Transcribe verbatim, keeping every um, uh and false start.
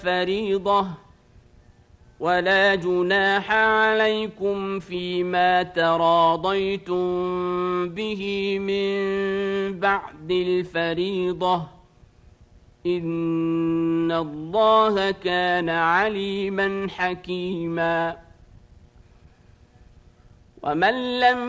فريضة ولا جناح عليكم فيما تراضيتم به من بعد الفريضة إن الله كان عليما حكيما ومن لم